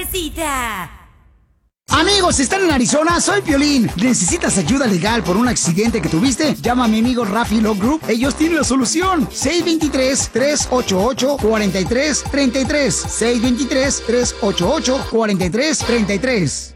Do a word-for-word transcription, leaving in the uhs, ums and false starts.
suavecita. Amigos, ¿están en Arizona? Soy Piolín. ¿Necesitas ayuda legal por un accidente que tuviste? Llama a mi amigo Rafi Law Group. Ellos tienen la solución. seis dos tres, tres ocho ocho, cuatro tres tres tres. seis dos tres, tres ocho ocho, cuatro tres tres tres.